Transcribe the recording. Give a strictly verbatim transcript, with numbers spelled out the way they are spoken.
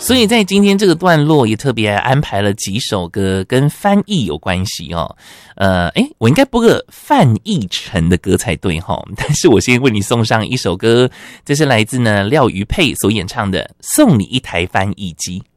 所以在今天这个段落也特别安排了几首歌跟翻译有关系哦。呃，诶，我应该播个范逸臣的歌才对齁，但是我先为你送上一首歌，这是来自呢廖瑜佩所演唱的《送你一台翻译机》。